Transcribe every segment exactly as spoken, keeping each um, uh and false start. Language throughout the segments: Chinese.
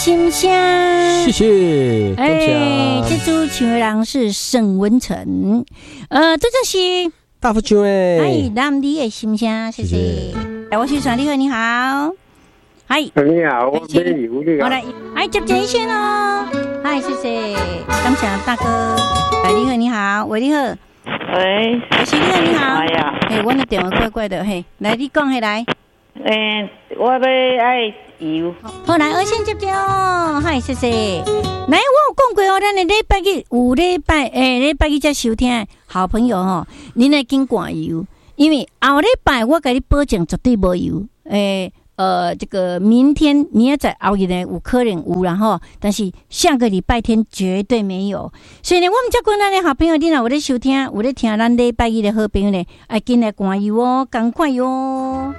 心香， 谢谢。 哎，这组唱的人是沈文成，呃，这就是大福酒哎， 哎，咱你的心香，谢谢。哎，我是传你好，你好，嗨， 你好，我没有你好， 好来，哎，接接线哦，嗨，谢谢，感谢大哥，哎，你好，你好，喂，你好， 喂， 我是你好，你好， 哎呀， 嘿，我的电话怪怪的，嘿，来，你讲起来， 诶，我要爱油， 好来，我先接掉，嗨，谢谢。来，我有讲过哦，咱的礼拜日有礼拜诶，礼拜日才收听，好朋友吼，恁来紧挂油，因为后礼拜我给你保证绝对无油，诶。呃，这个明天明仔载后日呢有可能有啦吼，但是下个礼拜天绝对没有。所以呢，我们这群咱的好朋友，你若有咧收听，有咧听咱礼拜一的好朋友呢，爱紧来关油哦，赶快哟！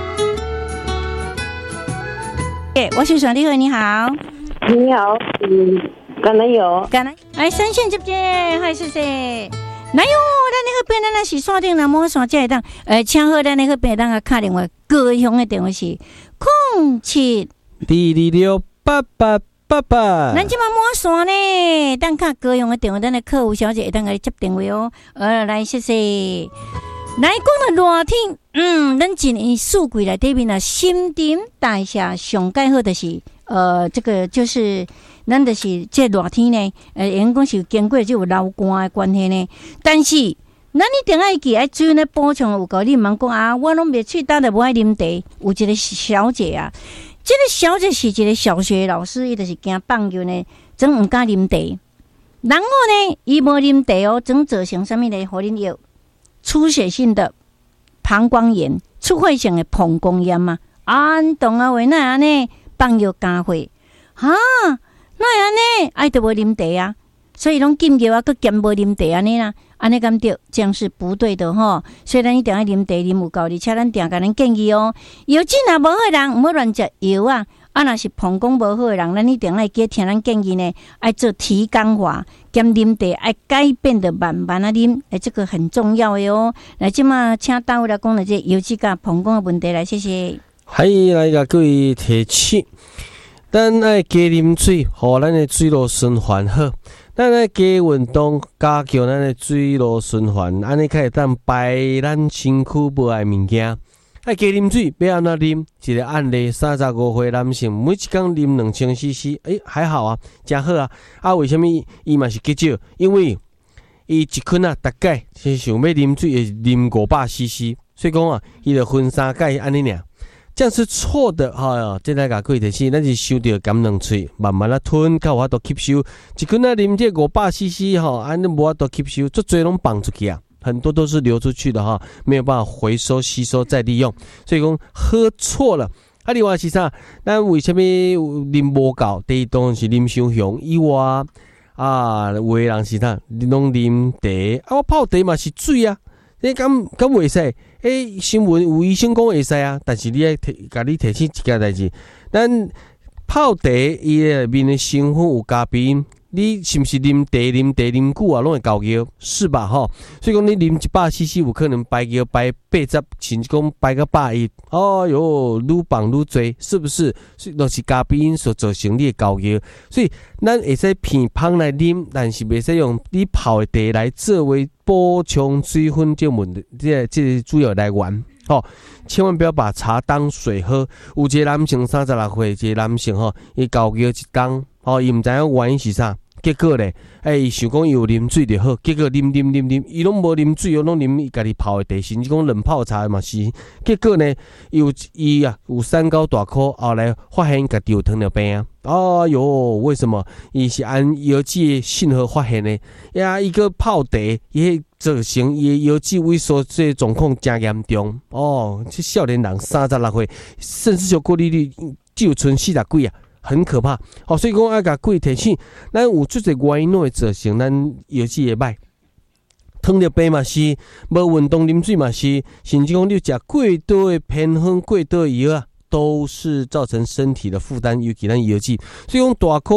耶，我是爽你好，你好， 你好，嗯，刚才有， 刚才哎，三线接接，嗨，谢谢。来哟，咱那个边咱那是线顶那摸线才会当，呃，请好咱那个边当个打电话，高雄的电话是空七二二六八八八八。 咱即马摸线呢，当卡高雄的电话，咱的客户小姐会当个接电话哦。呃，来谢谢。来讲到热天，嗯，咱一年四季内底面啊，新陈代谢上盖好的是，呃，这个就是。咱就是这热天呢，呃，因讲是经过这有流汗的关系呢。但是，咱一定爱记爱水呢补充有够，你毋通讲啊，我拢袂喙干的，无爱啉茶。有一个小姐啊，这个小姐是一个小学老师，伊就是惊放尿呢，总毋敢啉茶。然后呢，伊无啉茶哦，总做成啥物呢？互恁药，出血性的膀胱炎、出血性的膀胱炎嘛。安动啊，为那安尼放尿加血哈？那安尼爱都无啉茶啊，所以拢禁药啊，佮兼无啉茶安尼啦，安尼敢对，这样是不对的吼。所以咱一定要啉茶啉有够，而且咱定甲咱建议哦，药剂若无好的人，毋好乱食药啊。啊，若是膀胱无好的人，咱一定要记听咱建议呢，爱做提肛法，兼啉茶爱改变的慢慢啊啉，哎，这个很重要的哦。来，即马请单位来讲了这药剂甲膀胱的问题来，谢谢。 还来甲各位提醒。咱爱加啉水，互咱的水路循环好。咱爱加运动，加强咱的水路循环，安尼才会当排咱身躯无爱物件。爱加啉水，要安怎啉？一个案例，三十五岁男性，每一天啉两千 C C， 诶、欸，还好啊，真好啊。啊，为什么伊嘛是减少？因为伊一困啊，大概是想要啉水，会啉五百 C C， 所以讲啊，伊就分三解安尼尔。这样是错的哈！这来甲各位提醒，咱是收到甘两喙，慢慢啊吞，较有法度吸收。一棍啊啉这五百 C C 哈，安尼无法度吸收，足侪拢放出去啊，很多都是流出去的哈，没有办法回收、吸收再利用。所以讲喝错了。啊，另外是啥？咱为什么啉无够？第一当然是啉伤凶以外啊，有的人是啥？拢啉茶啊，我泡茶嘛是水啊，你敢敢袂使？诶、欸，新闻有医生讲会使啊，但是你爱提，甲你提醒一件代志，咱泡茶伊内面的成分有咖啡因，你是不是啉茶啉茶啉久啊，拢会高尿，是吧？吼，所以讲你啉一百 C C 有可能排尿排八十，甚至讲排到百一，哦哟，愈放愈多，是不是？都是咖啡因所造成你的高尿，所以咱会使偏芳来啉，但是袂使用你泡的茶来作为补充水分这问题，这这主要来源。吼、哦，千万不要把茶当水喝。有一个男性三十六岁，一个男性吼，伊高尿一缸，吼，伊毋知影原因是啥，结果咧，哎，伊想讲伊有啉水就好，结果啉啉啉啉，伊拢无啉水，拢啉伊家己泡的茶，甚至讲冷泡茶嘛是。结果呢，有伊啊有三高大考，后来发现家己有糖尿病啊。哦哟，为什么？伊是按药剂信号发现的呀？一个泡茶，伊造成伊药剂萎缩这状况真严重哦。这少年人三十六岁，甚至就过滤率就剩四十几啊，很可怕。哦，所以讲爱甲各位提醒，咱有足侪原因会造成咱药剂会歹。糖尿病嘛是，无运动啉水嘛是，甚至讲你食过多的偏方、过多的药啊。都是造成身体的负担，尤其咱药剂，所以讲大考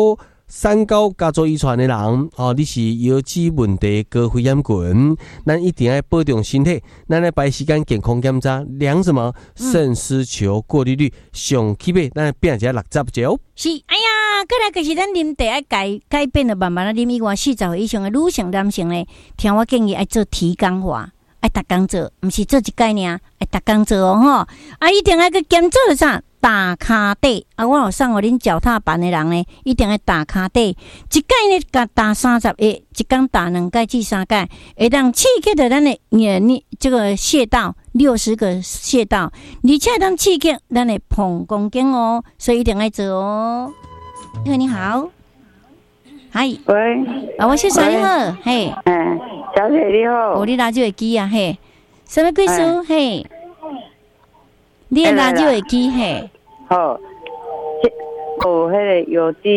三高家族遗传的人哦，你是腰椎问题、高血压群，咱一定要保重身体。咱来排时间健康检查，量什么肾丝球过滤率上起码，咱变一下六十九。 是，哎呀，过来就是咱啉茶爱改改变了，慢慢啊啉以外四十岁以上的女性、男性咧，听我建议爱做提纲化，爱逐工做，毋是做一概念，爱逐工做哦吼。啊，一定爱去检做了啥？打骹底啊！我有送互恁脚踏板的人呢，一定要打骹底。一摆呢，甲打三十下，一工打两摆至三摆，会当刺激着咱的眼你这个穴道六十个穴道，而且当刺激咱的膀胱经哦，所以一定要做哦。你好，你好，嗨， 喂， 啊，我先生你好，嘿， 嗯，小姐你好， 哦，你垃圾会记啊，嘿，什么贵书，嘿，你的垃圾会记，嘿。 好，有迄个有机。